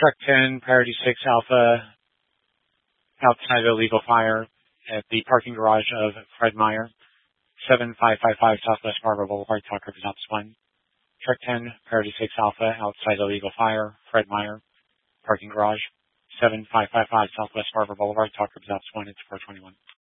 Truck 10, Priority 6 Alpha, outside illegal fire at the parking garage of Fred Meyer, 7555 Southwest Barbara Boulevard, Talk River Ops 1. Truck 10, Priority 6 Alpha, outside illegal fire, Fred Meyer, parking garage, 7555 Southwest Barbara Boulevard, Talk River Ops 1. It's 421.